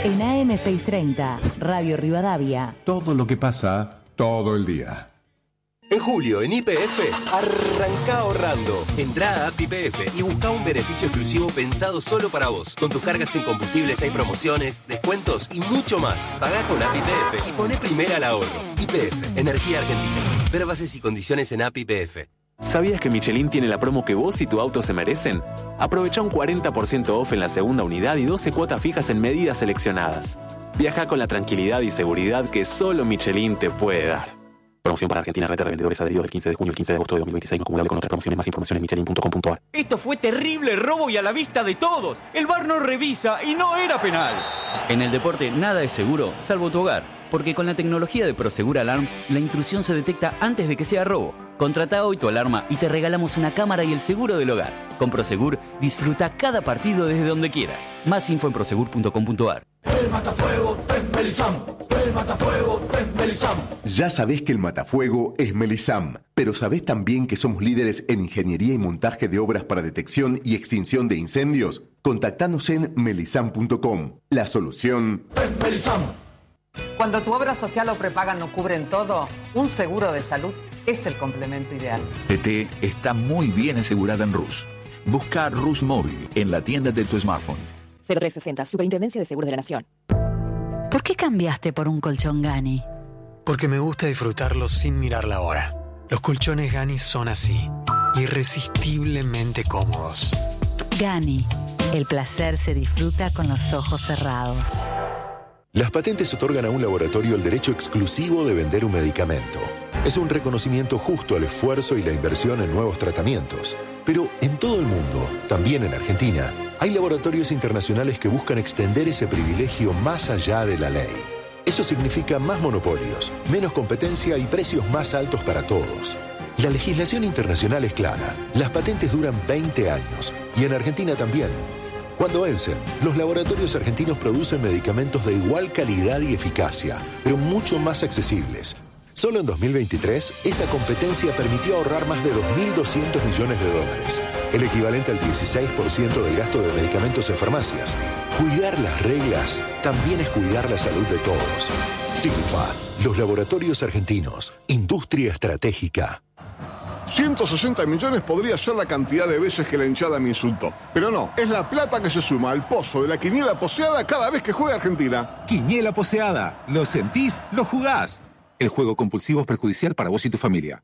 En AM630, Radio Rivadavia. Todo lo que pasa, todo el día. En julio, en YPF, arranca ahorrando. Entrá a App YPF y busca un beneficio exclusivo pensado solo para vos. Con tus cargas en combustibles hay promociones, descuentos y mucho más. Pagá con App YPF y poné primera al ahorro. YPF, Energía Argentina. Ver bases y condiciones en App YPF. ¿Sabías que Michelin tiene la promo que vos y tu auto se merecen? Aprovecha un 40% off en la segunda unidad y 12 cuotas fijas en medidas seleccionadas. Viaja con la tranquilidad y seguridad que solo Michelin te puede dar. Promoción para Argentina, red de revendedores adheridos del 15 de junio al 15 de agosto de 2026, no acumulable con otras promociones. Más información en michelin.com.ar. Esto fue terrible robo y a la vista de todos. El VAR no revisa y no era penal. En el deporte nada es seguro, salvo tu hogar. Porque con la tecnología de Prosegur Alarms, la intrusión se detecta antes de que sea robo. Contrata hoy tu alarma y te regalamos una cámara y el seguro del hogar. Con Prosegur, disfruta cada partido desde donde quieras. Más info en prosegur.com.ar. El matafuego es Melisam. El matafuego es Melisam. Ya sabés que el matafuego es Melisam, pero sabés también que somos líderes en ingeniería y montaje de obras para detección y extinción de incendios. Contactanos en melisam.com. La solución es Melisam. Cuando tu obra social o prepaga no cubren todo, un seguro de salud es el complemento ideal. TT está muy bien asegurada en Rus. Busca Rus Móvil en la tienda de tu smartphone. 0360, Superintendencia de Seguros de la Nación. ¿Por qué cambiaste por un colchón Gani? Porque me gusta disfrutarlo sin mirar la hora. Los colchones Gani son así, irresistiblemente cómodos. Gani, el placer se disfruta con los ojos cerrados. Las patentes otorgan a un laboratorio el derecho exclusivo de vender un medicamento. Es un reconocimiento justo al esfuerzo y la inversión en nuevos tratamientos. Pero en todo el mundo, también en Argentina, hay laboratorios internacionales que buscan extender ese privilegio más allá de la ley. Eso significa más monopolios, menos competencia y precios más altos para todos. La legislación internacional es clara. Las patentes duran 20 años y en Argentina también. Cuando vencen, los laboratorios argentinos producen medicamentos de igual calidad y eficacia, pero mucho más accesibles. Solo en 2023, esa competencia permitió ahorrar más de 2.200 millones de dólares, el equivalente al 16% del gasto de medicamentos en farmacias. Cuidar las reglas también es cuidar la salud de todos. Silfa, los laboratorios argentinos, industria estratégica. 160 millones podría ser la cantidad de veces que la hinchada me insultó. Pero no, es la plata que se suma al pozo de la quiniela poseada cada vez que juega Argentina. Quiniela poseada. Lo sentís, lo jugás. El juego compulsivo es perjudicial para vos y tu familia.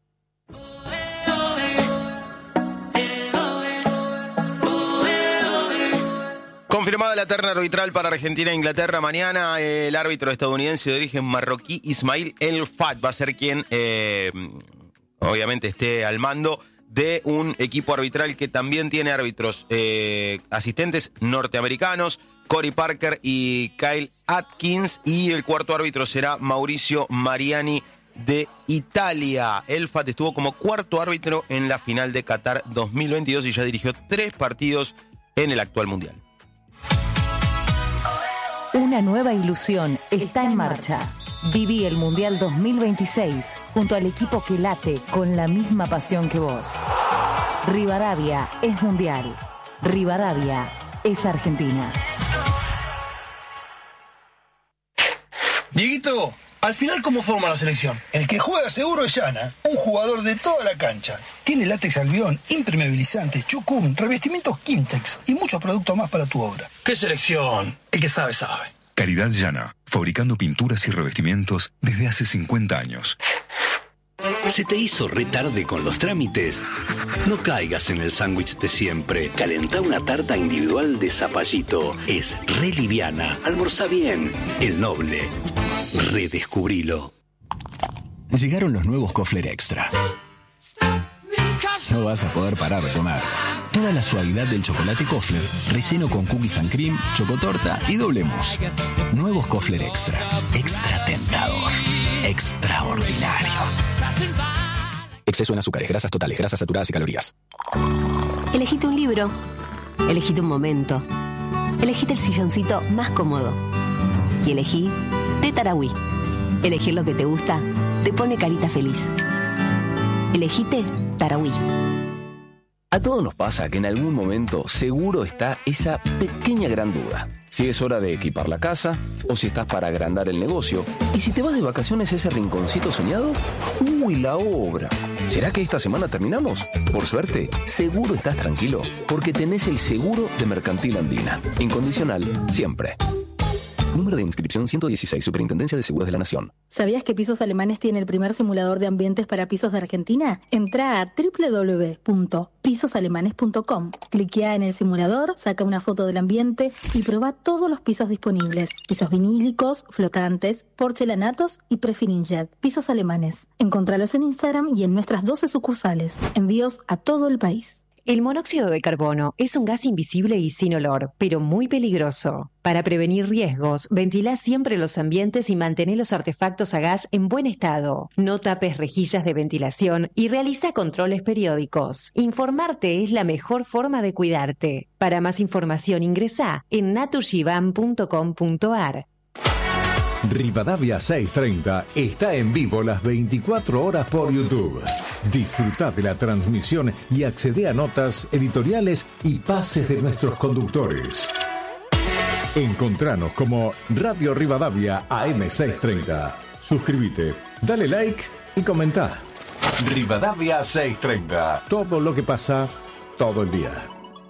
Confirmada la terna arbitral para Argentina e Inglaterra. Mañana el árbitro estadounidense de origen marroquí Ismail El Fat va a ser quien... obviamente esté al mando de un equipo arbitral que también tiene árbitros asistentes norteamericanos, Corey Parker y Kyle Atkins, y el cuarto árbitro será Mauricio Mariani de Italia. El FAT estuvo como cuarto árbitro en la final de Qatar 2022 y ya dirigió 3 partidos en el actual mundial. Una nueva ilusión está en marcha. Viví el Mundial 2026 junto al equipo que late con la misma pasión que vos. Rivadavia es Mundial. Rivadavia es Argentina. Dieguito, al final, ¿cómo forma la selección? El que juega seguro es Yana, un jugador de toda la cancha. Tiene látex albión, impermeabilizante, chucún, revestimientos Kimtex y muchos productos más para tu obra. ¿Qué selección? El que sabe, sabe. Calidad Yana, fabricando pinturas y revestimientos desde hace 50 años. ¿Se te hizo re tarde con los trámites? No caigas en el sándwich de siempre. Calentá una tarta individual de zapallito. Es re liviana. Almorzá bien. El Noble. Redescubrilo. Llegaron los nuevos Kofler Extra. No vas a poder parar de comer. Toda la suavidad del chocolate Kofler, relleno con cookies and cream, chocotorta y doble mousse. Nuevos Kofler Extra. Extra tentador. Extraordinario. Exceso en azúcares, grasas totales, grasas saturadas y calorías. Elegite un libro. Elegite un momento. Elegite el silloncito más cómodo. Y elegí Té Tarahui. Elegir lo que te gusta te pone carita feliz. Elegite Tarahui. A todos nos pasa que en algún momento seguro está esa pequeña gran duda. si es hora de equipar la casa o si estás para agrandar el negocio. Y si te vas de vacaciones a ese rinconcito soñado, ¡uy, la obra! ¿Será que esta semana terminamos? Por suerte, seguro estás tranquilo, porque tenés el seguro de Mercantil Andina. Incondicional, siempre. Número de inscripción 116, Superintendencia de Seguros de la Nación. ¿Sabías que Pisos Alemanes tiene el primer simulador de ambientes para pisos de Argentina? Entrá a www.pisosalemanes.com. Cliquea en el simulador, saca una foto del ambiente y probá todos los pisos disponibles. Pisos vinílicos, flotantes, porcelanatos y prefilinjet. Pisos Alemanes. Encontralos en Instagram y en nuestras 12 sucursales. Envíos a todo el país. El monóxido de carbono es un gas invisible y sin olor, pero muy peligroso. Para prevenir riesgos, ventilá siempre los ambientes y mantén los artefactos a gas en buen estado. No tapes rejillas de ventilación y realiza controles periódicos. Informarte es la mejor forma de cuidarte. Para más información ingresá en naturgivan.com.ar. Rivadavia 630 está en vivo las 24 horas por YouTube. Disfruta de la transmisión y accede a notas, editoriales y pases de nuestros conductores. Encontranos como Radio Rivadavia AM630. Suscríbete, dale like y comenta. Rivadavia 630. Todo lo que pasa, todo el día.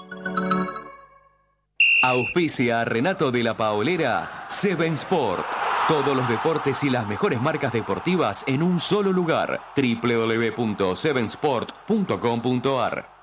Auspicia a Renato de la Paolera, Seven Sport. Todos los deportes y las mejores marcas deportivas en un solo lugar. www.sevensport.com.ar.